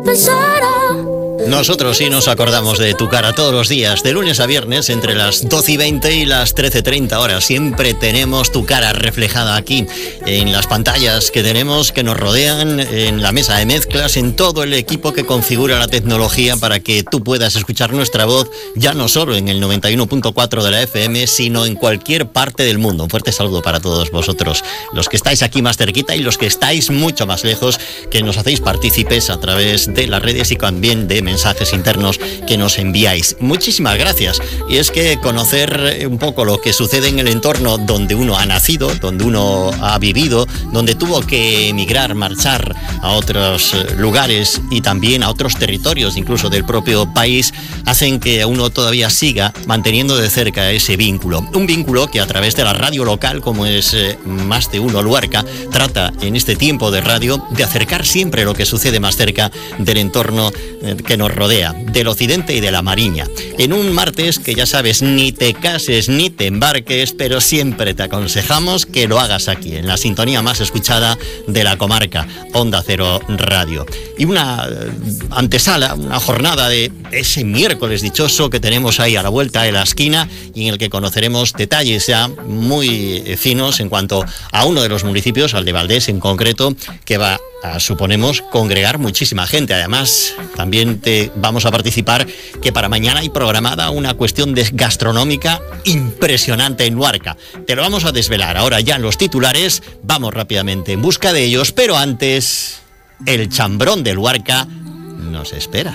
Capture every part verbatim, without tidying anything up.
pensara. Nosotros sí nos acordamos de tu cara todos los días, de lunes a viernes, entre las doce y veinte y las trece treinta horas. Siempre tenemos tu cara reflejada aquí, en las pantallas que tenemos, que nos rodean, en la mesa de mezclas, en todo el equipo que configura la tecnología para que tú puedas escuchar nuestra voz, ya no solo en el noventa y uno punto cuatro de la F M, sino en cualquier parte del mundo. Un fuerte saludo para todos vosotros, los que estáis aquí más cerquita y los que estáis mucho más lejos, que nos hacéis partícipes a través de las redes y también de mensajes internos que nos enviáis. Muchísimas gracias. Y es que conocer un poco lo que sucede en el entorno donde uno ha nacido, donde uno ha vivido, donde tuvo que emigrar, marchar a otros lugares y también a otros territorios, incluso del propio país, hacen que uno todavía siga manteniendo de cerca ese vínculo. Un vínculo que a través de la radio local, como es eh, Más de Uno Luarca, trata en este tiempo de radio de acercar siempre lo que sucede más cerca del entorno eh, que nos rodea, del occidente y de la Mariña. En un martes que ya sabes, ni te cases ni te embarques, pero siempre te aconsejamos que lo hagas aquí, en la sintonía más escuchada de la comarca, Onda Cero Radio. Y una antesala, una jornada de ese miércoles dichoso que tenemos ahí a la vuelta de la esquina y en el que conoceremos detalles ya muy finos en cuanto a uno de los municipios, al de Valdés en concreto, que va a, suponemos, congregar muchísima gente. Además, también te vamos a participar que para mañana hay programada una cuestión de gastronómica impresionante en Luarca. Te lo vamos a desvelar ahora ya en los titulares. Vamos rápidamente en busca de ellos, pero antes, el chambrón de Luarca nos espera.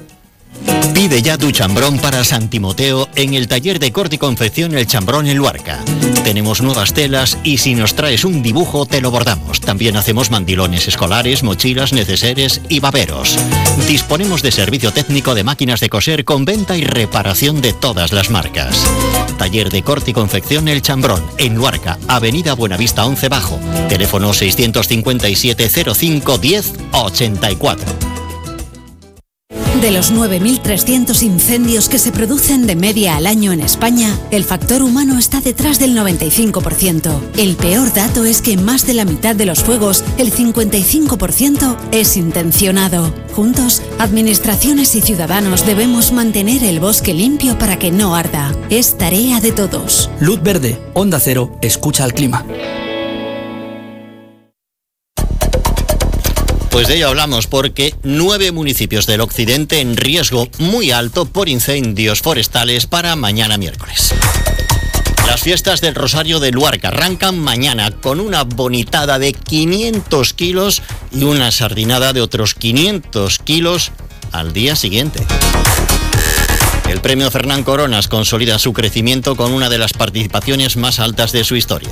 Pide ya tu chambrón para San Timoteo en el taller de corte y confección El Chambrón en Luarca. Tenemos nuevas telas y si nos traes un dibujo te lo bordamos. También hacemos mandilones escolares, mochilas, neceseres y baberos. Disponemos de servicio técnico de máquinas de coser con venta y reparación de todas las marcas. Taller de corte y confección El Chambrón en Luarca, Avenida Buenavista once Bajo. Teléfono seiscientos cincuenta y siete cero cinco diez ochenta y cuatro. De los nueve mil trescientos incendios que se producen de media al año en España, el factor humano está detrás del noventa y cinco por ciento. El peor dato es que en más de la mitad de los fuegos, el cincuenta y cinco por ciento es intencionado. Juntos, administraciones y ciudadanos debemos mantener el bosque limpio para que no arda. Es tarea de todos. Luz verde, Onda Cero, escucha al clima. Pues de ello hablamos porque nueve municipios del occidente en riesgo muy alto por incendios forestales para mañana miércoles. Las fiestas del Rosario de Luarca arrancan mañana con una bonitada de quinientos kilos y una sardinada de otros quinientos kilos al día siguiente. El premio Fernán Coronas consolida su crecimiento con una de las participaciones más altas de su historia.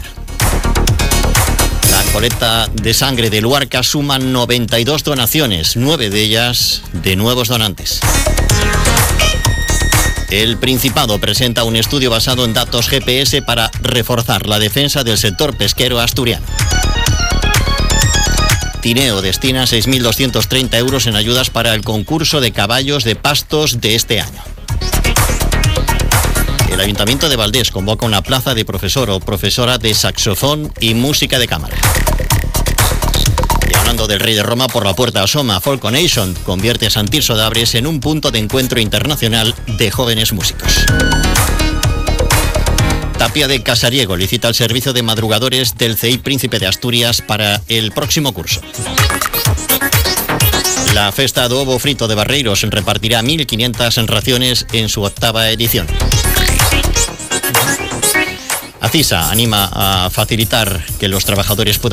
La colecta de sangre de Luarca suma noventa y dos donaciones, nueve de ellas de nuevos donantes. El Principado presenta un estudio basado en datos G P S para reforzar la defensa del sector pesquero asturiano. Tineo destina seis mil doscientos treinta euros en ayudas para el concurso de caballos de pastos de este año. El Ayuntamiento de Valdés convoca una plaza de profesor o profesora de saxofón y música de cámara. Y hablando del Rey de Roma, por la puerta asoma, Folk Nation convierte a Sant Tirso de Abres en un punto de encuentro internacional de jóvenes músicos. Tapia de Casariego licita el servicio de madrugadores del C I Príncipe de Asturias para el próximo curso. La Festa do Ovo Frito de Barreiros repartirá mil quinientas raciones en su octava edición. ACISA anima a facilitar que los trabajadores puedan